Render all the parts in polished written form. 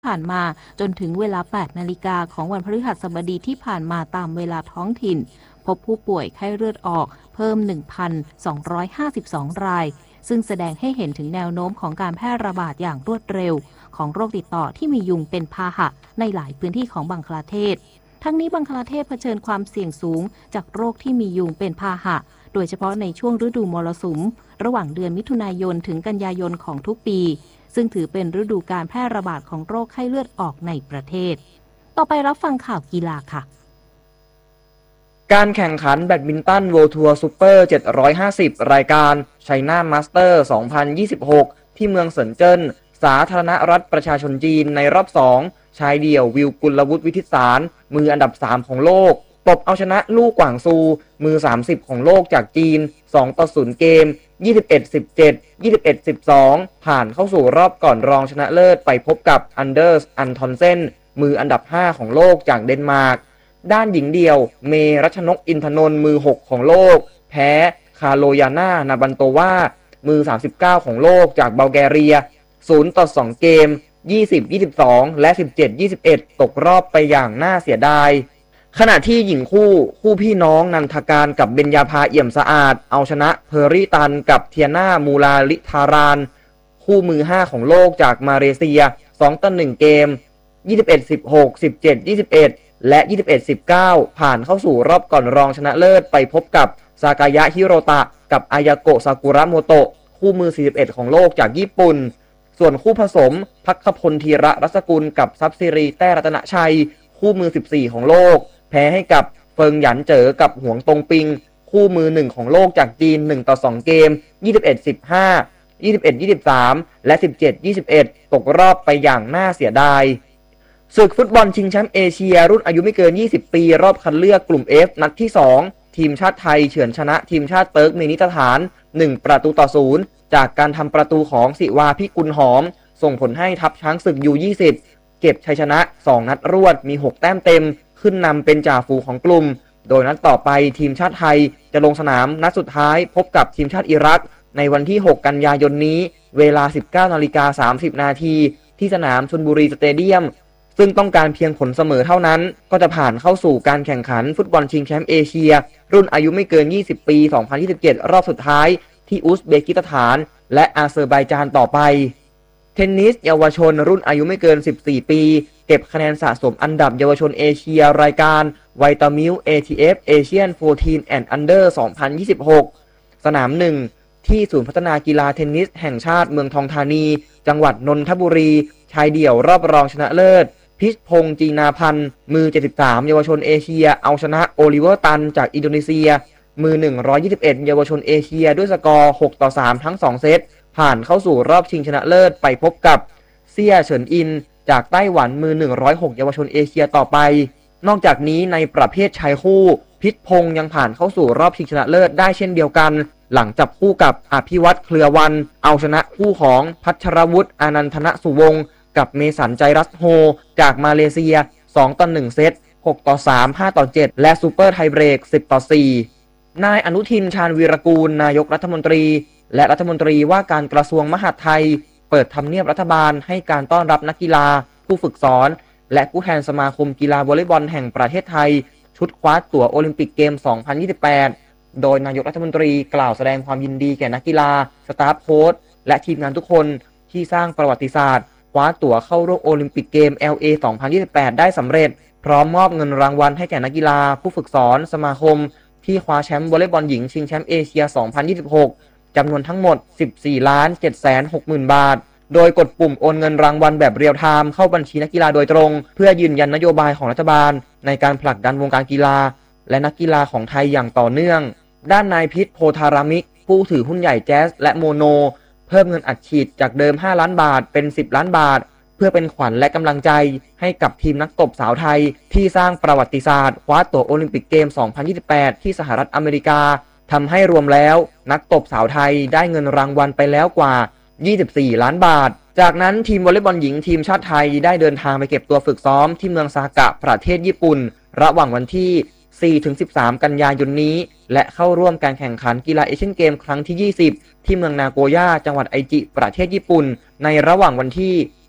ผ่านมาจนถึงเวลา 8 นาฬิกาของวันพฤหัสบดีที่ผ่านมาตามเวลาท้องถิ่นพบผู้ป่วยไข้เลือดออกเพิ่ม 1,252 รายซึ่งแสดงให้เห็นถึงแนวโน้มของการแพร่ระบาดอย่างรวดเร็วของโรคติดต่อที่มียุงเป็นพาหะในหลายพื้นที่ของบังคลาเทศทั้งนี้บังคลาเทศเผชิญความเสี่ยงสูงจากโรคที่มียุงเป็นพาหะโดยเฉพาะในช่วงฤดูมรสุมระหว่างเดือนมิถุนายนถึงกันยายนของทุกปีซึ่งถือเป็นฤดูการแพร่ระบาดของโรคไข้เลือดออกในประเทศต่อไปรับฟังข่าวกีฬาค่ะการแข่งขันแบดมินตัน World Tour Super 750 รายการ China Master 2026 ที่เมืองเซินเจิ้นสาธารณรัฐประชาชนจีนในรอบ 2 ชายเดี่ยววิวกุลวุฒิวิทิตสารมืออันดับ 3 ของโลกตบเอาชนะลู่กวางซูมือ 30 ของโลกจากจีน 2-0 เกม 21-17 21-12 ผ่านเข้าสู่รอบก่อนรองชนะเลิศไปพบกับอันเดอร์ส อันทอนเซนมืออันดับ 5 ของโลกจากเดนมาร์กด้านหญิงเดี่ยวเมรัชนกอินทนนท์มือ 6 ของโลกแพ้คาโลยาน่านาบันโตวามือ 39 ของโลกจากบัลแกเรีย 0-2 เกม 20-22 และ 17-21 ตกรอบไปอย่างน่าเสียดายขณะที่หญิงคู่พี่น้องนันทการกับเบญญาภาเอี่ยมสะอาดเอาชนะเพอร์รี่ตันกับเทียนามูลาลิธารานคู่มือ 5 ของโลกจากมาเลเซีย 2-1 เกม 21-16 17-21 และ 21-19 ผ่านเข้าสู่รอบก่อนรองชนะเลิศไปพบกับซากายะฮิโรตะกับอายาโกะซากุระโมโตะคู่มือ 41 ของโลกจากญี่ปุ่นส่วนคู่ผสมภัคพลธีระรัศกุลกับซับซิรีแต้รัตนชัยคู่มือ 14 ของโลกแพ้ให้กับเฟิงหยันเจ๋อกับหวงตงปิงคู่มือ 1 ของโลกจากจีน 1-2 เกม 21-15 21-23 และ 17-21 ตกรอบไปอย่างน่าเสียดายศึกฟุตบอลชิงแชมป์เอเชียรุ่นอายุไม่เกิน 20 ปีรอบคัดเลือกกลุ่ม F นัดที่ 2 ทีมชาติไทยเฉือนชนะทีมชาติเติร์กเมนิสถาน 1-0 จากการทำประตูของศิวาพิกุลหอมส่งผลให้ทัพช้างศึก U20 เก็บชัยชนะ 2 นัดรวดมี 6 แต้มเต็มขึ้นนำเป็นจ่าฝูงของกลุ่มโดยนัดต่อไปทีมชาติไทยจะลงสนามนัดสุดท้ายพบกับทีมชาติอิรักในวันที่ 6 กันยายนนี้เวลา 19:30 น.ที่สนามชลบุรีสเตเดียมซึ่งต้องการเพียงผลเสมอเท่านั้นก็จะผ่านเข้าสู่การแข่งขันฟุตบอลชิงแชมป์เอเชียรุ่นอายุไม่เกิน 20 ปี 2027 รอบสุดท้ายที่อุซเบกิสถานและอาเซอร์ไบจานต่อไปเทนนิสเยาวชนรุ่นอายุไม่เกิน 14 ปีเก็บคะแนนสะสมอันดับเยาวชนเอเชียรายการไวตามิล ATF Asian 14 and Under 2026 สนามหนึ่งที่ศูนย์พัฒนากีฬาเทนนิสแห่งชาติเมืองทองธานีจังหวัดนนทบุรีชายเดี่ยวรอบรองชนะเลิศพิชพงษ์จีนาพันธ์มือ 73 เยาวชนเอเชียเอาชนะโอลิเวอร์ตันจากอินโดนีเซียมือ 121 เยาวชนเอเชียด้วยสกอร์ 6-3 ทั้ง 2 เซตผ่านเข้าสู่รอบชิงชนะเลิศไปพบกับเซี่ยเฉินอินจากไต้หวันมือ 106 เยาวชนเอเชียต่อไปนอกจากนี้ในประเภทชายคู่พิชพงษ์ยังผ่านเข้าสู่รอบชิงชนะเลิศได้เช่นเดียวกันหลังจับคู่กับอภิวัตเครือวันเอาชนะคู่ของพัชรวุฒิอานันทนสุวงศ์กับเมสันใจรัสโฮจากมาเลเซีย 2-1 เซต 6-3 5-7 และซูเปอร์ไทเบรก 10-4 นายอนุทินชาญวีรกูลนายกรัฐมนตรีและรัฐมนตรีว่าการกระทรวงมหาดไทยเปิดทำเนียบรัฐบาลให้การต้อนรับนักกีฬาผู้ฝึกสอนและผู้แทนสมาคมกีฬาวอลเลย์บอลแห่งประเทศไทยชุดคว้าตั๋วโอลิมปิกเกม 2028 โดยนายกรัฐมนตรีกล่าวแสดงความยินดีแก่นักกีฬาสตาฟโค้ชและทีมงานทุกคนที่สร้างประวัติศาสตร์คว้าตั๋วเข้าร่วมโอลิมปิกเกม LA 2028 ได้สำเร็จพร้อมมอบเงินรางวัลให้แก่นักกีฬาผู้ฝึกสอนสมาคมที่คว้าแชมป์วอลเลย์บอลหญิงชิงแชมป์เอเชีย 2026 จำนวนทั้งหมด 14,760,000 บาทโดยกดปุ่มโอนเงินรางวัลแบบเรียลไทม์เข้าบัญชีนักกีฬาโดยตรงเพื่อยืนยันนโยบายของรัฐบาลในการผลักดันวงการกีฬาและนักกีฬาของไทยอย่างต่อเนื่องด้านนายพิษโพธารามิกผู้ถือหุ้นใหญ่แจ๊สและโมโนเพิ่มเงินอัดฉีดจากเดิม5ล้านบาทเป็น10ล้านบาทเพื่อเป็นขวัญและกำลังใจให้กับทีมนักตบสาวไทยที่สร้างประวัติศาสตร์คว้าตั๋วโอลิมปิกเกม 2028 ที่สหรัฐอเมริกาทำให้รวมแล้วนักตบสาวไทยได้เงินรางวัลไปแล้วกว่า24ล้านบาทจากนั้นทีมวอลเลย์บอลหญิงทีมชาติไทยได้เดินทางไปเก็บตัวฝึกซ้อมที่เมืองซากะประเทศญี่ปุ่นระหว่างวันที่ 4-13 กันยายนนี้และเข้าร่วมการแข่งขันกีฬาเอเชียนเกมครั้งที่ 20 ที่เมืองนาโกย่าจังหวัดไอจิประเทศญี่ปุ่นในระหว่างวันที่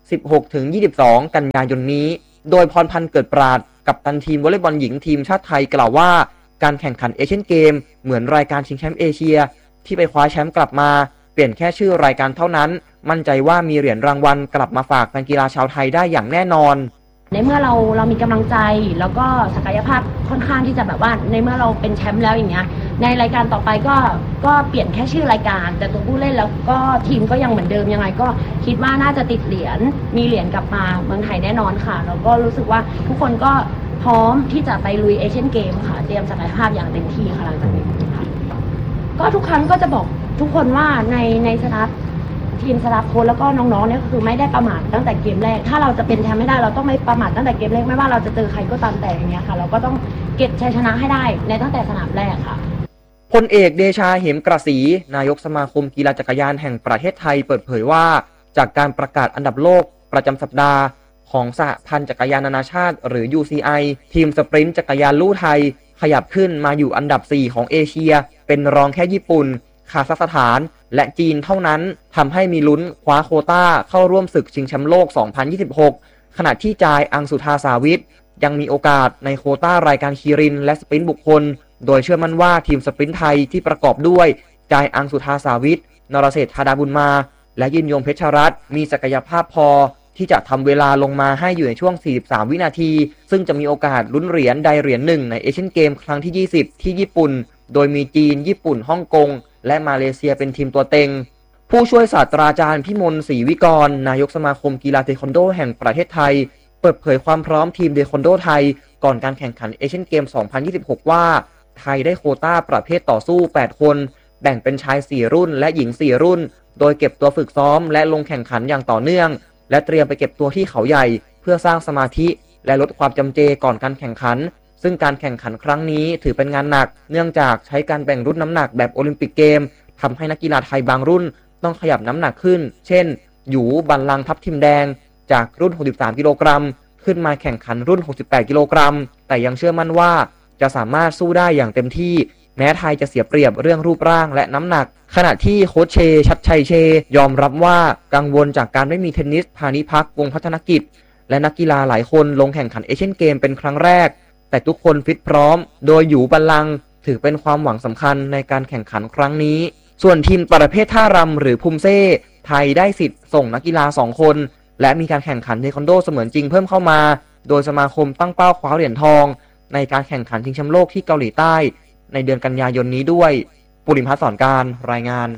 16-22 กันยายนนี้โดยพรพันธ์เกิดปราดกัปตันทีมวอลเลย์บอลหญิงทีมชาติไทยกล่าวว่าการแข่งขันเอเชียนเกมเหมือนรายการชิงแชมป์เอเชียที่ไปคว้าแชมป์กลับมาเปลี่ยนแค่ชื่อรายการเท่านั้นมั่นใจว่ามีเหรียญรางวัลกลับมาฝากแฟนกีฬาชาวไทยได้อย่างแน่นอนในเมื่อเรามีกำลังใจแล้วก็ศักยภาพค่อนข้างที่จะแบบว่าในเมื่อเราเป็นแชมป์แล้วอย่างเงี้ยในรายการต่อไปก็เปลี่ยนแค่ชื่อรายการแต่ตัวผู้เล่นแล้วก็ทีมก็ยังเหมือนเดิมยังไงก็คิดว่าน่าจะติดเหรียญมีเหรียญกลับมาเมืองไทยแน่นอนค่ะแล้วก็รู้สึกว่าทุกคนก็พร้อมที่จะไปลุยเอเชียนเกมค่ะเตรียมศักยภาพอย่างเต็มที่ค่ะหลังจากนี้ค่ะก็ทุกครั้งก็จะบอกทุกคนว่าในสตาฟทีมสตาฟโค้ชแล้วก็น้องๆเนี่ยคือไม่ได้ประมาทตั้งแต่เกมแรกถ้าเราจะเป็นแชมป์ไม่ได้เราต้องไม่ประมาทตั้งแต่เกมแรกไม่ว่าเราจะเจอใครก็ตามแต่อย่างเงี้ยค่ะเราก็ต้องเก็บชัยชนะให้ได้ในตั้งแต่สนามแรกค่ะพลเอกเดชาเหมกระสีนายกสมาคมกีฬาจักรยานแห่งประเทศไทยเปิดเผยว่าจากการประกาศอันดับโลกประจำสัปดาห์ของสหพันธ์จักรยานนานาชาติหรือ UCI ทีมสปรินต์จักรยานลู่ไทยขยับขึ้นมาอยู่อันดับ4ของเอเชียเป็นรองแค่ญี่ปุ่นคาซัคสถานและจีนเท่านั้นทำให้มีลุ้นคว้าโควต้าเข้าร่วมศึกชิงแชมป์โลก 2026 ขณะที่จายอังสุธาสาวิทยังมีโอกาสในโควต้ารายการคีรินและสปรินต์บุคคลโดยเชื่อมั่นว่าทีมสปรินต์ไทยที่ประกอบด้วยจายอังสุธาสาวิทนรเศรษฐ์ธาดาบุญมาและยินยงเพชรรัตน์มีศักยภาพพอที่จะทำเวลาลงมาให้อยู่ในช่วง43วินาทีซึ่งจะมีโอกาสลุ้นเหรียญใดเหรียญหนึ่งในเอเชียนเกมครั้งที่20ที่ญี่ปุ่นโดยมีจีนญี่ปุ่นฮ่องกงและมาเลเซียเป็นทีมตัวเต็งผู้ช่วยศาสตราจารย์พิมลศรีวิกรนายกสมาคมกีฬาเทควันโดแห่งประเทศไทยเปิดเผยความพร้อมทีมเทควันโดไทยก่อนการแข่งขันเอเชียนเกม 2026 ว่าไทยได้โควต้าประเภทต่อสู้8คนแบ่งเป็นชาย4รุ่นและหญิง4รุ่นโดยเก็บตัวฝึกซ้อมและลงแข่งขันอย่างต่อเนื่องและเตรียมไปเก็บตัวที่เขาใหญ่เพื่อสร้างสมาธิและลดความจำเจก่อนการแข่งขันซึ่งการแข่งขันครั้งนี้ถือเป็นงานหนักเนื่องจากใช้การแบ่งรุ่นน้ำหนักแบบโอลิมปิกเกมทำให้นักกีฬาไทยบางรุ่นต้องขยับน้ำหนักขึ้นเช่นหยูบัลลังก์ทับทิมแดงจากรุ่น63กิโลกรัมขึ้นมาแข่งขันรุ่น68กิโลกรัมแต่ยังเชื่อมั่นว่าจะสามารถสู้ได้อย่างเต็มที่แม้ไทยจะเสียเปรียบเรื่องรูปร่างและน้ำหนักขณะที่โค้ชเชชัดชัยเชยอมรับว่ากังวลจากการไม่มีเทนนิสพานิพักวงศ์พัฒนกิจและนักกีฬาหลายคนลงแข่งขันเอเชียนเกมเป็นครั้งแรกแต่ทุกคนฟิตพร้อมโดยหยูบัลลังก์ถือเป็นความหวังสำคัญในการแข่งขันครั้งนี้ส่วนทีมประเภทท่ารำหรือภูมิเซ่ไทยได้สิทธิ์ส่งนักกีฬา2คนและมีการแข่งขันเทควันโดเสมือนจริงเพิ่มเข้ามาโดยสมาคมตั้งเป้าคว้าเหรียญทองในการแข่งขันชิงแชมป์โลกที่เกาหลีใต้ในเดือนกันยายนนี้ด้วยปุริมพัฒน์สอนการรายงาน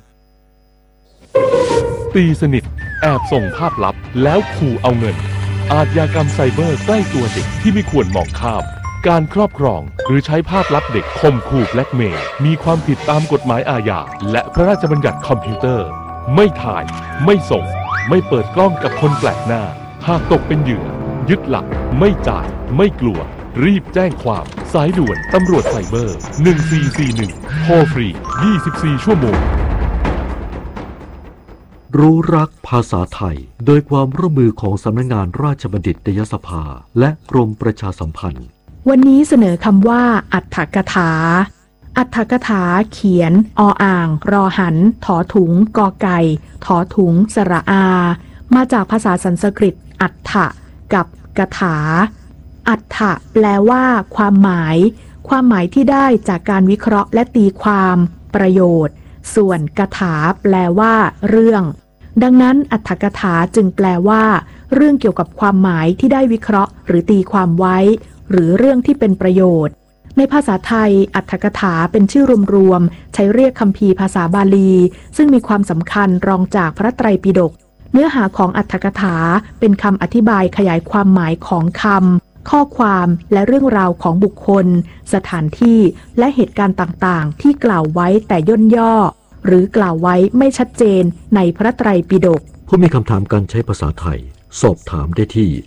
ตีสนิทแอบส่งภาพลับแล้วขู่เอาเงินอาชญากรรมไซเบอร์ใกล้ตัวเด็กที่ไม่ควรมองข้ามการครอบครองหรือใช้ภาพลับเด็กข่มขู่แบล็กเมย์มีความผิดตามกฎหมายอาญาและพระราชบัญญัติคอมพิวเตอร์ไม่ถ่ายไม่ส่งไม่เปิดกล้องกับคนแปลกหน้าหากตกเป็นเหยื่อยึดหลักไม่จ่ายไม่กลัวรีบแจ้งความสายด่วนตำรวจไซเบอร์1441โทรฟรี24ชั่วโมงรู้รักภาษาไทยโดยความร่วมมือของสำนักงานราชบัณฑิตยสภาและกรมประชาสัมพันธ์วันนี้เสนอคำว่าอรรถกถาอรรถกถาเขียนออ่างรอหันถอถุงกอไก่ถอถุงสระอามาจากภาษาสันสกฤตอัฏฐะกับกถาอัฏฐะแปลว่าความหมายที่ได้จากการวิเคราะห์และตีความประโยชน์ส่วนกถาแปลว่าเรื่องดังนั้นอรรถกถาจึงแปลว่าเรื่องเกี่ยวกับความหมายที่ได้วิเคราะห์หรือตีความไว้หรือเรื่องที่เป็นประโยชน์ในภาษาไทยอรรถกถาเป็นชื่อรวมๆใช้เรียกคัมภีร์ภาษาบาลีซึ่งมีความสำคัญรองจากพระไตรปิฎกเนื้อหาของอรรถกถาเป็นคำอธิบายขยายความหมายของคำข้อความและเรื่องราวของบุคคลสถานที่และเหตุการณ์ต่างๆที่กล่าวไว้แต่ย่นย่อหรือกล่าวไว้ไม่ชัดเจนในพระไตรปิฎกผู้มีคำถามการใช้ภาษาไทยสอบถามได้ที่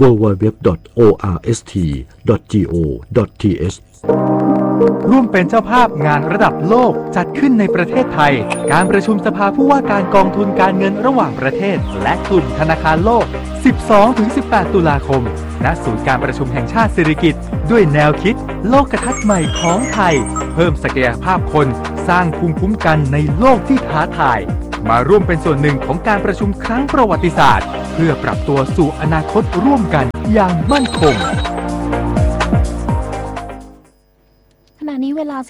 www.orst.go.th ร่วมเป็นเจ้าภาพงานระดับโลกจัดขึ้นในประเทศไทยการประชุมสภาผู้ว่าการกองทุนการเงินระหว่างประเทศและกลุ่มธนาคารโลก 12-18 ตุลาคมณศูนย์การประชุมแห่งชาติสิริกิติ์ด้วยแนวคิดโลกทัศน์ใหม่ของไทยเพิ่มศักยภาพคนสร้างภูมิคุ้มกันในโลกที่ท้าทายมาร่วมเป็นส่วนหนึ่งของการประชุมครั้งประวัติศาสตร์เพื่อปรับตัวสู่อนาคตร่วมกันอย่างมั่นคงขณะนี้เวลา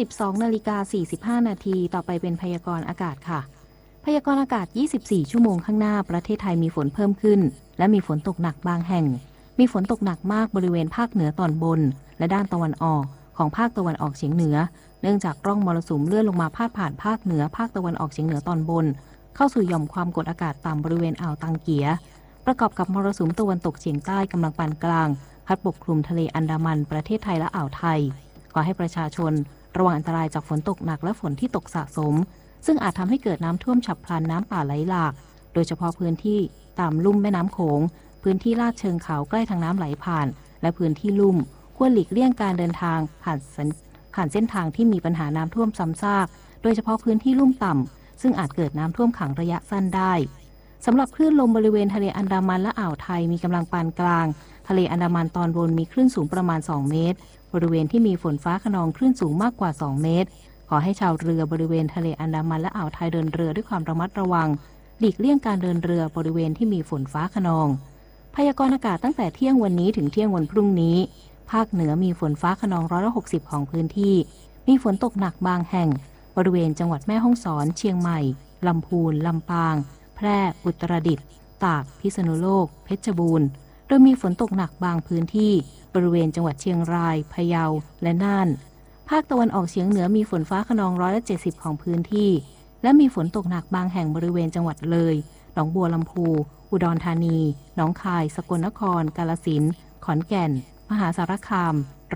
12:45 นาทีต่อไปเป็นพยากรณ์อากาศค่ะพยากรณ์อากาศ 24 ชั่วโมงข้างหน้าประเทศไทยมีฝนเพิ่มขึ้นและมีฝนตกหนักบางแห่งมีฝนตกหนักมากบริเวณภาคเหนือตอนบนและด้านตะวันออกของภาคตะวันออกเฉียงเหนือเนื่องจากร่องมรสุมเลื่อนลงมาพาดผ่านภาคเหนือภาคตะวันออกเฉียงเหนือตอนบนเข้าสู่หย่อมความกดอากาศต่ำบริเวณอ่าวตังเกียประกอบกับมรสุมตะวันตกเฉียงใต้กำลังปานกลางพัดปกคลุมทะเลอันดามันประเทศไทยและอ่าวไทยขอให้ประชาชนระวังอันตรายจากฝนตกหนักและฝนที่ตกสะสมซึ่งอาจทำให้เกิดน้ำท่วมฉับพลันน้ำป่าไหลหลากโดยเฉพาะพื้นที่ตามลุ่มแม่น้ำโขงพื้นที่ลาดเชิงเขาใกล้ทางน้ำไหลผ่านและพื้นที่ลุ่มควรหลีกเลี่ยงการเดินทางผ่านเส้นทางที่มีปัญหาน้ำท่วมซ้ำซากโดยเฉพาะพื้นที่ลุ่มต่ำซึ่งอาจเกิดน้ำท่วมขังระยะสั้นได้สำหรับคลื่นลมบริเวณทะเลอันดามันและอ่าวไทยมีกำลังปานกลางทะเลอันดามันตอนบนมีคลื่นสูงประมาณ2เมตรบริเวณที่มีฝนฟ้าคะนองคลื่นสูงมากกว่า2เมตรขอให้ชาวเรือบริเวณทะเลอันดามันและอ่าวไทยเดินเรือด้วยความระมัดระวังหลีกเลี่ยงการเดินเรือบริเวณที่มีฝนฟ้าคะนองพยากรณ์อากาศตั้งแต่เที่ยงวันนี้ถึงเที่ยงวันพรุ่งนี้ภาคเหนือมีฝนฟ้าคะนอง160ของพื้นที่มีฝนตกหนักบางแห่งบริเวณจังหวัดแม่ฮ่องสอนเชียงใหม่ลำพูนลำปางแพร่อุตรดิตถ์ตากพิษณุโลกเพชรบูรณ์โดยมีฝนตกหนักบางพื้นที่บริเวณจังหวัดเชียงรายพะเยาและน่านภาคตะวันออกเฉียงเหนือมีฝนฟ้าคะนอง170ของพื้นที่และมีฝนตกหนักบางแห่งบริเวณจังหวัดเลยหนองบัวลำพูอุดรธานีหนองคายสกลนครกาฬสินธุ์ขอนแก่นมหาสารคาม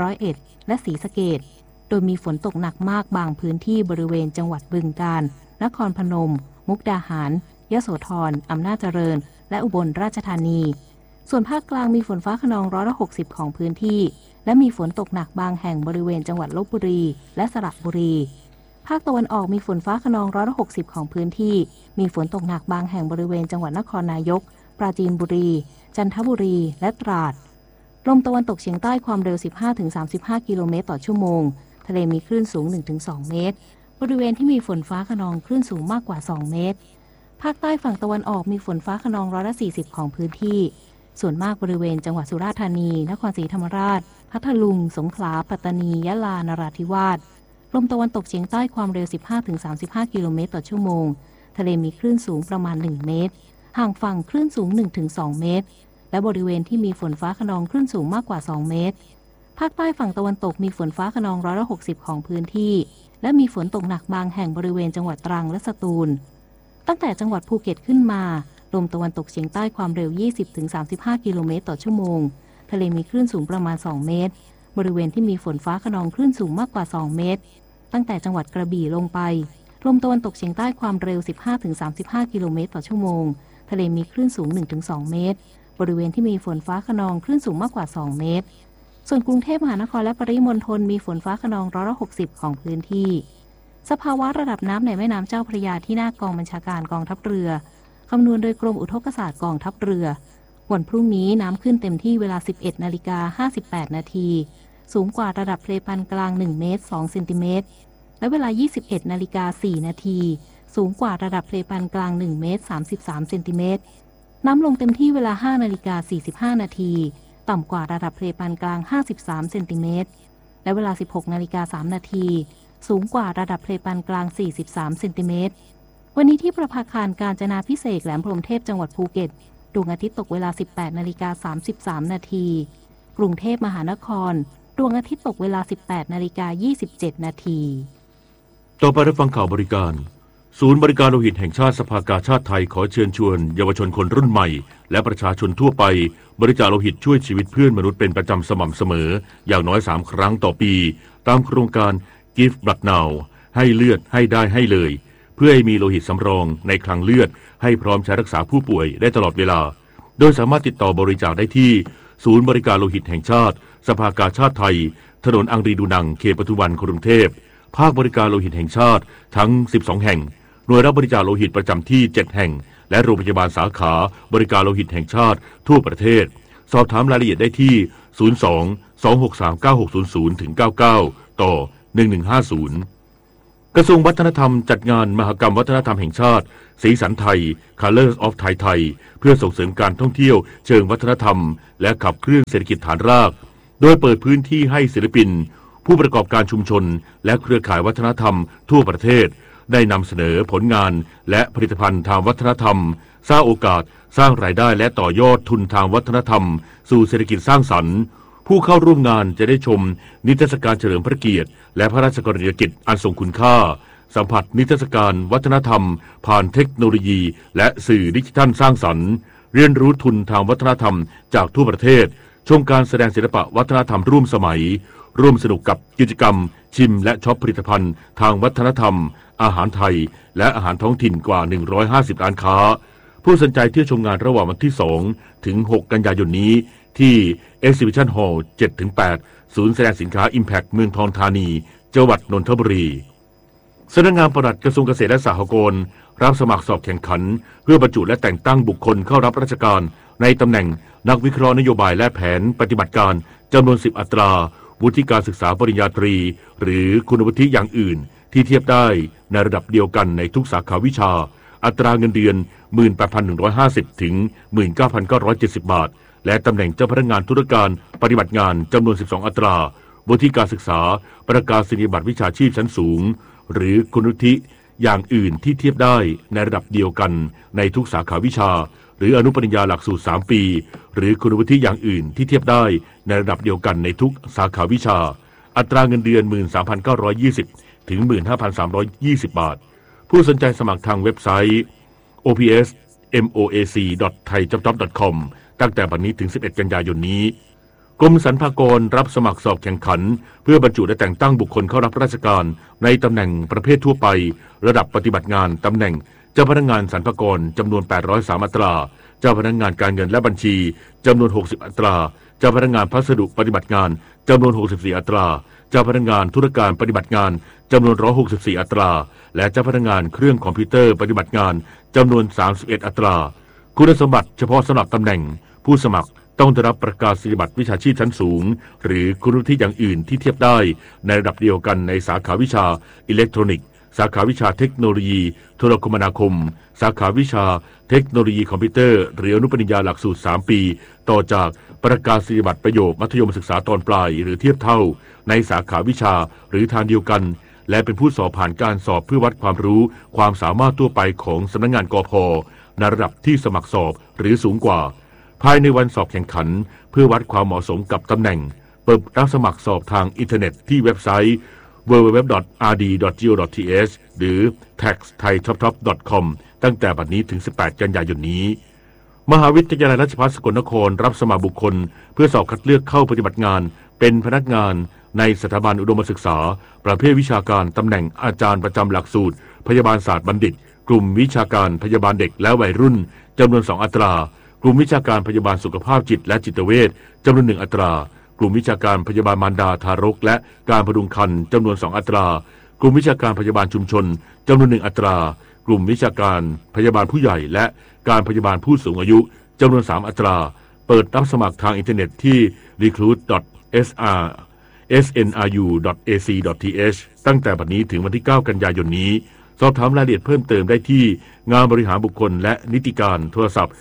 101และศรีสะเกษโดยมีฝนตกหนักมากบางพื้นที่บริเวณจังหวัดบึงกาฬนครพนมมุกดาหารยโสธรอำนาจเจริญและอุบลราชธานีส่วนภาคกลางมีฝนฟ้าคะนอง160ของพื้นที่และมีฝนตกหนักบางแห่งบริเวณจังหวัดลพบุรีและสระบุรีภาคตะวันออกมีฝนฟ้าคะนอง160ของพื้นที่มีฝนตกหนักบางแห่งบริเวณจังหวัดนครนายกปราจีนบุรีจันทบุรีและตราดลมตะวันตกเฉียงใต้ความเร็ว 15-35 กิโลเมตรต่อชั่วโมงทะเลมีคลื่นสูง 1-2 เมตรบริเวณที่มีฝนฟ้าคะนองคลื่นสูงมากกว่า2เมตรภาคใต้ฝั่งตะวันออกมีฝนฟ้าคะนอง140ของพื้นที่ส่วนมากบริเวณจังหวัดสุราษฎร์ธานีนครศรีธรรมราชพัทลุงสงขลาปัตตานียะลานราธิวาสลมตะวันตกเฉียงใต้ความเร็ว 15-35 กิโลเมตรต่อชั่วโมงทะเลมีคลื่นสูงประมาณ1เมตรห่างฝั่งคลื่นสูง 1-2 เมตรและบริเวณที่มีฝนฟ้าคะนองคลื่นสูงมากกว่า2เมตรภาคใต้ฝั่งตะวันตกมีฝนฟ้าคะนอง160ของพื้นที่และมีฝนตกหนักบางแห่งบริเวณจังหวัดตรังและสตูลตั้งแต่จังหวัดภูเก็ตขึ้นมาลมตะวันตกเฉียงใต้ความเร็ว 20-35 กิโลเมตรต่อชั่วโมงทะเลมีคลื่นสูงประมาณ2เมตรบริเวณที่มีฝนฟ้าคะนองคลื่นสูงมากกว่า2เมตรตั้งแต่จังหวัดกระบี่ลงไปลมตะวันตกเฉียงใต้ความเร็ว 15-35 กิโลเมตรต่อชั่วโมงทะเลมีคลื่นสูง 1-2 เมตรบริเวณที่มีฝนฟ้าคะนองคลื่นสูงมากกว่า2เมตรส่วนกรุงเทพมหานครและปริมณฑลมีฝนฟ้าคะนอง160ของพื้นที่สภาวะระดับน้ำในแม่น้ำเจ้าพระยาที่หน้ากองบัญชาการกองทัพเรือคำนวณโดยกรมอุทกศาสตร์กองทัพเรือวันพรุ่งนี้น้ำขึ้นเต็มที่เวลา 11:58 นาทีสูงกว่าระดับทะเลปานกลาง1เมตร2เซนติเมตรและเวลา 21:04 นาทีสูงกว่าระดับทะเลปานกลาง1เมตร33เซนติเมตรน้ำลงเต็มที่เวลา 5:45 นาทีต่ำกว่าระดับทะเลปานกลาง53เซนติเมตรและเวลา 16:03 นาทีสูงกว่าระดับทะเลปานกลาง43เซนติเมตรวันนี้ที่ประภาคารกาญจนาภิเษกแหลมพรหมเทพจังหวัดภูเก็ตดวงอาทิตย์ตกเวลา 18:33 นาทีกรุงเทพมหานครดวงอาทิตย์ตกเวลา 18:27 นาทีต่อไปรับฟังข่าวบริการศูนย์บริการโลหิตแห่งชาติสภากาชาติไทยขอเชิญชวนเยาวชนคนรุ่นใหม่และประชาชนทั่วไปบริจาคโลหิตช่วยชีวิตเพื่อนมนุษย์เป็นประจำสม่ำเสมออย่างน้อย3ครั้งต่อปีตามโครงการ Give Blood Now ให้เลือดให้ได้ให้เลยเพื่อให้มีโลหิตสำรองในคลังเลือดให้พร้อมใช้รักษาผู้ป่วยได้ตลอดเวลาโดยสามารถติดต่อบริจาคได้ที่ศูนย์บริการโลหิตแห่งชาติสภากาชาติไทยถนนอังรีดูนังเขตปทุมวันกรุงเทพภาคบริการโลหิตแห่งชาติทั้ง12แห่งหน่วยรับบริจาคโลหิตประจำที่7แห่งและโรงพยาบาลสาขาบริการโลหิตแห่งชาติทั่วประเทศสอบถามรายละเอียดได้ที่02 263 9600 ถึง 99ต่อ1150 กระทรวงวัฒนธรรมจัดงานมหกรรมวัฒนธรรมแห่งชาติสีสันไทย Colors of Thai ไทยเพื่อส่งเสริมการท่องเที่ยวเชิงวัฒนธรรมและขับเคลื่อนเศรษฐกิจฐานรากโดยเปิดพื้นที่ให้ศิลปินผู้ประกอบการชุมชนและเครือข่ายวัฒนธรรมทั่วประเทศได้นำเสนอผลงานและผลิตภัณฑ์ทางวัฒนธรรมสร้างโอกาสสร้างรายได้และต่อยอดทุนทางวัฒนธรรมสู่เศรษฐกิจสร้างสรรค์ผู้เข้าร่วมงานจะได้ชมนิทรรศการเฉลิมพระเกียรติและพระราชกรณียกิจอันทรงคุณค่าสัมผัสนิทรรศการวัฒนธรรมผ่านเทคโนโลยีและสื่อดิจิทัลสร้างสรรค์เรียนรู้ทุนทางวัฒนธรรมจากทั่วประเทศชมการแสดงศิลปะวัฒนธรรมร่วมสมัยร่วมสนุกกับกิจกรรมชิมและช็อปผลิตภัณฑ์ทางวัฒนธรรมอาหารไทยและอาหารท้องถิ่นกว่า150ร้านค้าผู้สนใจที่ชมงานระหว่างวันที่2ถึง6กันยายนนี้ที่ Exhibition Hall 7-8 ศูนย์แสดงสินค้า Impact เมืองทองธานีจังหวัดนนทบุรีสำนักงานปลัดกระทรวงเกษตรและสหกรณ์รับสมัครสอบแข่งขันเพื่อบรรจุและแต่งตั้งบุคคลเข้ารับราชการในตำแหน่งนักวิเคราะห์นโยบายและแผนปฏิบัติการจำนวน10อัตราวุฒิการศึกษาปริญญาตรีหรือคุณวุฒิอย่างอื่นที่เทียบได้ในระดับเดียวกันในทุกสาขาวิชาอัตราเงินเดือน 18,150 ถึง 19,970 บาทและตำแหน่งเจ้าพนักงานธุรการปฏิบัติงานจำนวน12อัตราวุฒิการศึกษาประกาศนียบัตรวิชาชีพชั้นสูงหรือคุณวุฒิอย่างอื่นที่เทียบได้ในระดับเดียวกันในทุกสาขาวิชาหรืออนุปริญญาหลักสูตร3ปีหรือคุณวุฒิอย่างอื่นที่เทียบได้ในระดับเดียวกันในทุกสาขาวิชาอัตราเงินเดือน 13,920 ถึง 15,320 บาทผู้สนใจสมัครทางเว็บไซต์ ops.moac.thaijobjob.com ตั้งแต่บัดนี้ถึง11กันยายนนี้กรมสรรพากรรับสมัครสอบแข่งขันเพื่อบรรจุและแต่งตั้งบุคคลเข้ารับราชการในตำแหน่งประเภททั่วไประดับปฏิบัติงานตำแหน่งเจ้าพนักงานสรรพากรจำนวน803อัตราเจ้าพนักงานการเงินและบัญชีจำนวน60อัตราเจ้าพนักงานพัสดุปฏิบัติงานจำนวน64อัตราเจ้าพนักงานธุรการปฏิบัติงานจำนวน164อัตราและเจ้าพนักงานเครื่องคอมพิวเตอร์ปฏิบัติงานจำนวน31อัตราคุณสมบัติเฉพาะสำหรับตำแหน่งผู้สมัครต้องได้รับประกาศนียบัตรวิชาชีพชั้นสูงหรือคุณวุฒิอย่างอื่นที่เทียบได้ในระดับเดียวกันในสาขาวิชาอิเล็กทรอนิกส์สาขาวิชาเทคโนโลยีโทรคมนาคมสาขาวิชาเทคโนโลยีคอมพิวเตอร์หรืออนุปริญญาหลักสูตร3ปีต่อจากประกาศนียบัตรประโยคมัธยมศึกษาตอนปลายหรือเทียบเท่าในสาขาวิชาหรือทางเดียวกันและเป็นผู้สอบผ่านการสอบเพื่อวัดความรู้ความสามารถทั่วไปของสำนักงานกพ.ในระดับที่สมัครสอบหรือสูงกว่าภายในวันสอบแข่งขันเพื่อวัดความเหมาะสมกับตำแหน่งเปิดรับสมัครสอบทางอินเทอร์เน็ตที่เว็บไซต์ www.rd.go.th หรือ taxthaitoptop.com ตั้งแต่บัดนี้ถึง18กันยายนนี้มหาวิทยาลัยราชภัฏสกลนครรับสมัครบุคคลเพื่อสอบคัดเลือกเข้าปฏิบัติงานเป็นพนักงานในสถาบันอุดมศึกษาประเภทวิชาการตำแหน่งอาจารย์ประจำหลักสูตรพยาบาลศาสตร์บัณฑิตกลุ่มวิชาการพยาบาลเด็กและวัยรุ่นจำนวน2อัตรากลุ่มวิชาการพยาบาลสุขภาพจิตและจิตเวชจำนวน1อัตรากลุ่มวิชาการพยาบาลมารดาทารกและการพดุงครรภ์จำนวน2อัตรากลุ่มวิชาการพยาบาลชุมชนจำนวน1อัตรากลุ่มวิชาการพยาบาลผู้ใหญ่และการพยาบาลผู้สูงอายุจำนวน3อัตราเปิดรับสมัครทางอินเทอร์เน็ตที่ recruit.snru.ac.th ตั้งแต่บัดนี้ถึงวันที่9กันยายนนี้สอบถามรายละเอียดเพิ่มเติมได้ที่งานบริหารบุคคลและนิติการโทรศัพท์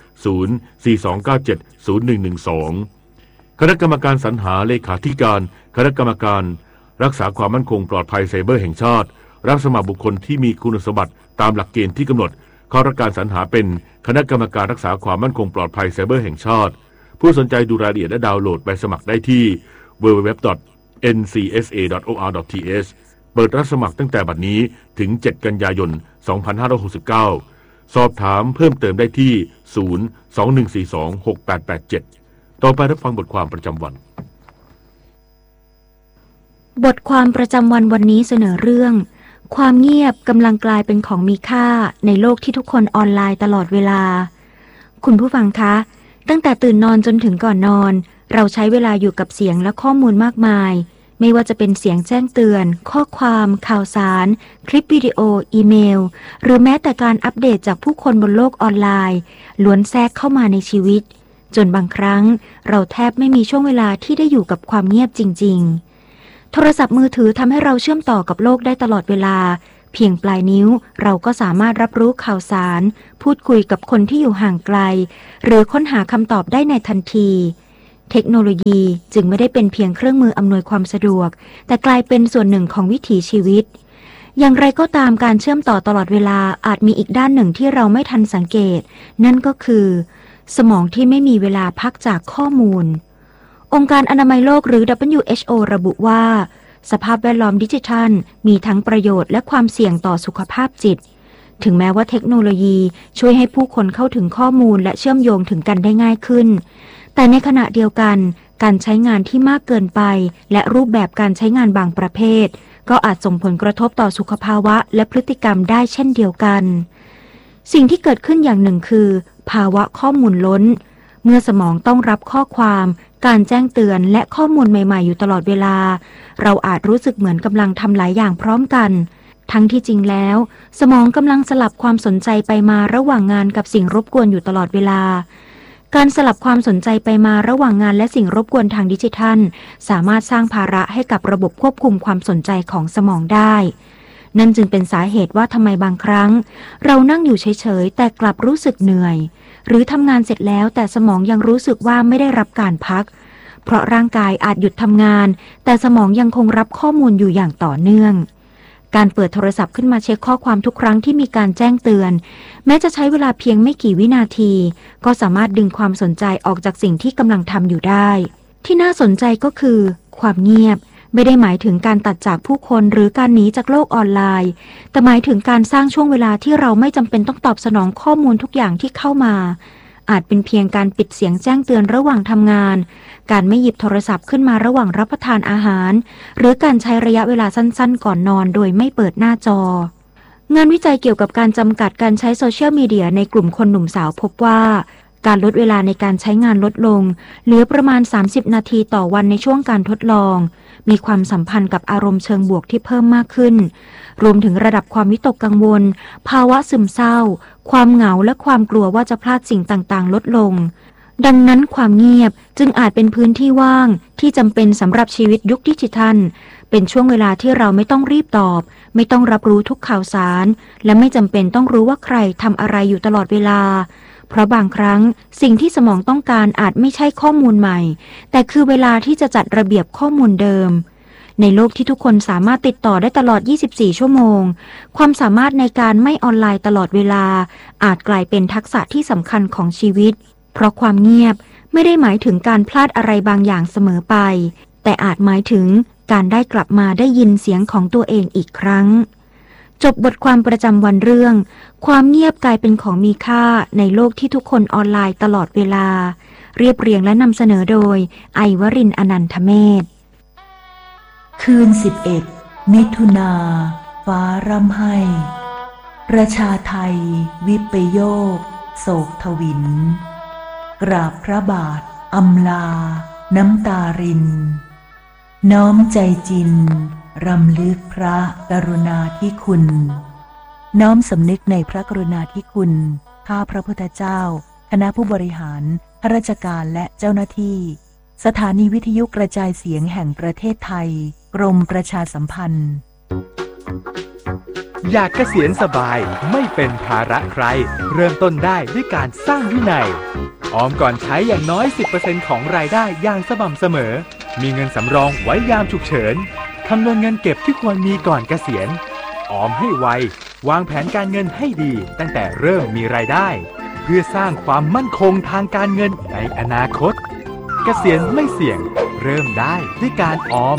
042970112 คณะกรรมการสรรหาเลขาธิการคณะกรรมการรักษาความมั่นคงปลอดภัยไซเบอร์แห่งชาติรับสมัครบุคคลที่มีคุณสมบัติตามหลักเกณฑ์ที่กำหนดเข้ารับการสรรหาเป็นคณะกรรมการรักษาความมั่นคงปลอดภัยไซเบอร์แห่งชาติผู้สนใจดูรายละเอียดและดาวน์โหลดใบสมัครได้ที่ www.ncsa.or.th เปิดรับสมัครตั้งแต่บัดนี้ถึง7กันยายน2569สอบถามเพิ่มเติมได้ที่021426887ต่อไปรับฟังบทความประจำวันบทความประจำวันวันนี้เสนอเรื่องความเงียบกำลังกลายเป็นของมีค่าในโลกที่ทุกคนออนไลน์ตลอดเวลาคุณผู้ฟังคะตั้งแต่ตื่นนอนจนถึงก่อนนอนเราใช้เวลาอยู่กับเสียงและข้อมูลมากมายไม่ว่าจะเป็นเสียงแจ้งเตือนข้อความข่าวสารคลิปวิดีโออีเมลหรือแม้แต่การอัปเดตจากผู้คนบนโลกออนไลน์ล้วนแทรกเข้ามาในชีวิตจนบางครั้งเราแทบไม่มีช่วงเวลาที่ได้อยู่กับความเงียบจริงๆโทรศัพท์มือถือทำให้เราเชื่อมต่อกับโลกได้ตลอดเวลาเพียงปลายนิ้วเราก็สามารถรับรู้ข่าวสารพูดคุยกับคนที่อยู่ห่างไกลหรือค้นหาคำตอบได้ในทันทีเทคโนโลยีจึงไม่ได้เป็นเพียงเครื่องมืออำนวยความสะดวกแต่กลายเป็นส่วนหนึ่งของวิถีชีวิตอย่างไรก็ตามการเชื่อมต่อตลอดเวลาอาจมีอีกด้านหนึ่งที่เราไม่ทันสังเกตนั่นก็คือสมองที่ไม่มีเวลาพักจากข้อมูลองค์การอนามัยโลกหรือ WHO ระบุว่าสภาพแวดล้อมดิจิทัลมีทั้งประโยชน์และความเสี่ยงต่อสุขภาพจิตถึงแม้ว่าเทคโนโลยีช่วยให้ผู้คนเข้าถึงข้อมูลและเชื่อมโยงถึงกันได้ง่ายขึ้นแต่ในขณะเดียวกันการใช้งานที่มากเกินไปและรูปแบบการใช้งานบางประเภทก็อาจส่งผลกระทบต่อสุขภาวะและพฤติกรรมได้เช่นเดียวกันสิ่งที่เกิดขึ้นอย่างหนึ่งคือภาวะข้อมูลล้นเมื่อสมองต้องรับข้อความการแจ้งเตือนและข้อมูลใหม่ๆอยู่ตลอดเวลาเราอาจรู้สึกเหมือนกำลังทำหลายอย่างพร้อมกันทั้งที่จริงแล้วสมองกำลังสลับความสนใจไปมาระหว่างงานกับสิ่งรบกวนอยู่ตลอดเวลาการสลับความสนใจไปมาระหว่างงานและสิ่งรบกวนทางดิจิทัลสามารถสร้างภาระให้กับระบบควบคุมความสนใจของสมองได้นั่นจึงเป็นสาเหตุว่าทำไมบางครั้งเรานั่งอยู่เฉยๆแต่กลับรู้สึกเหนื่อยหรือทำงานเสร็จแล้วแต่สมองยังรู้สึกว่าไม่ได้รับการพักเพราะร่างกายอาจหยุดทำงานแต่สมองยังคงรับข้อมูลอยู่อย่างต่อเนื่องการเปิดโทรศัพท์ขึ้นมาเช็คข้อความทุกครั้งที่มีการแจ้งเตือนแม้จะใช้เวลาเพียงไม่กี่วินาทีก็สามารถดึงความสนใจออกจากสิ่งที่กำลังทำอยู่ได้ที่น่าสนใจก็คือความเงียบไม่ได้หมายถึงการตัดจากผู้คนหรือการหนีจากโลกออนไลน์แต่หมายถึงการสร้างช่วงเวลาที่เราไม่จำเป็นต้องตอบสนองข้อมูลทุกอย่างที่เข้ามาอาจเป็นเพียงการปิดเสียงแจ้งเตือนระหว่างทำงานการไม่หยิบโทรศัพท์ขึ้นมาระหว่างรับประทานอาหารหรือการใช้ระยะเวลาสั้นๆก่อนนอนโดยไม่เปิดหน้าจองานวิจัยเกี่ยวกับการจำกัดการใช้โซเชียลมีเดียในกลุ่มคนหนุ่มสาวพบว่าการลดเวลาในการใช้งานลดลงเหลือประมาณ30นาทีต่อวันในช่วงการทดลองมีความสัมพันธ์กับอารมณ์เชิงบวกที่เพิ่มมากขึ้นรวมถึงระดับความวิตกกังวลภาวะซึมเศร้าความเหงาและความกลัวว่าจะพลาดสิ่งต่างๆลดลงดังนั้นความเงียบจึงอาจเป็นพื้นที่ว่างที่จำเป็นสำหรับชีวิตยุคดิจิทัลเป็นช่วงเวลาที่เราไม่ต้องรีบตอบไม่ต้องรับรู้ทุกข่าวสารและไม่จำเป็นต้องรู้ว่าใครทำอะไรอยู่ตลอดเวลาเพราะบางครั้งสิ่งที่สมองต้องการอาจไม่ใช่ข้อมูลใหม่แต่คือเวลาที่จะจัดระเบียบข้อมูลเดิมในโลกที่ทุกคนสามารถติดต่อได้ตลอด24ชั่วโมงความสามารถในการไม่ออนไลน์ตลอดเวลาอาจกลายเป็นทักษะที่สำคัญของชีวิตเพราะความเงียบไม่ได้หมายถึงการพลาดอะไรบางอย่างเสมอไปแต่อาจหมายถึงการได้กลับมาได้ยินเสียงของตัวเองอีกครั้งจบบทความประจำวันเรื่องความเงียบกลายเป็นของมีค่าในโลกที่ทุกคนออนไลน์ตลอดเวลาเรียบเรียงและนำเสนอโดยไอวรินทร์อนันทเมธคืน11มิถุนาฟ้าร่ำไห้ประชาไทยวิปโยคโศกทวินกราบพระบาทอำลาน้ำตารินน้อมใจจินรำลึกพระกรุณาธิคุณน้อมสำนึกในพระกรุณาธิคุณข้าพระพุทธเจ้าคณะผู้บริหารข้าราชการและเจ้าหน้าที่สถานีวิทยุกระจายเสียงแห่งประเทศไทยกรมประชาสัมพันธ์อยากเกษียณสบายไม่เป็นภาระใครเริ่มต้นได้ด้วยการสร้างวินัยออมก่อนใช้อย่างน้อย 10% ของรายได้อย่างสม่ำเสมอมีเงินสำรองไว้ยามฉุกเฉินคำนวณเงินเก็บที่ควรมีก่อนเกษียณออมให้ไววางแผนการเงินให้ดีตั้งแต่เริ่มมีรายได้เพื่อสร้างความมั่นคงทางการเงินในอนาคตเกษียณไม่เสี่ยงเริ่มได้ด้วยการออม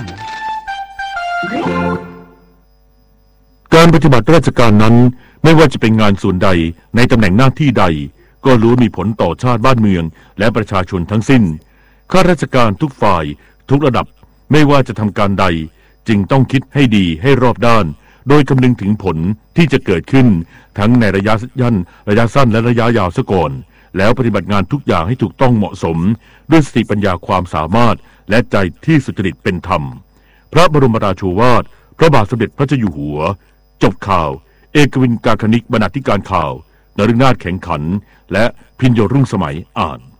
การปฏิบัติราชการนั้นไม่ว่าจะเป็นงานส่วนใดในตำแหน่งหน้าที่ใดก็ล้วนมีผลต่อชาติบ้านเมืองและประชาชนทั้งสิ้นข้าราชการทุกฝ่ายทุกระดับไม่ว่าจะทำการใดจึงต้องคิดให้ดีให้รอบด้านโดยคำนึงถึงผลที่จะเกิดขึ้นทั้งในระยะสั้นและระยะยาวซะก่อนแล้วปฏิบัติงานทุกอย่างให้ถูกต้องเหมาะสมด้วยสติปัญญาความสามารถและใจที่สุจริตเป็นธรรมพระบรมราโชวาทพระบาทสมเด็จพระเจ้าอยู่หัวจบข่าวเอกวิน กาคณิกบรรณาธิการข่าวนฤนาถแข็งขันและพิญโยรุ่งสมัยอ่าน